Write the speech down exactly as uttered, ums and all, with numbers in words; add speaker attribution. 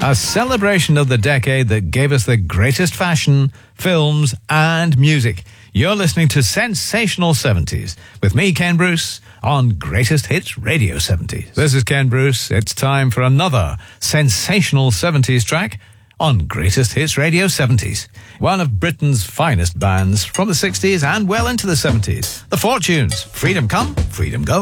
Speaker 1: A celebration of the decade that gave us the greatest fashion, films, and music. You're listening to Sensational seventies with me, Ken Bruce, on Greatest Hits Radio seventies. This is Ken Bruce. It's time for another sensational seventies track on Greatest Hits Radio seventies. One of Britain's finest bands from the sixties and well into the seventies. The Fortunes. Freedom Come, Freedom Go.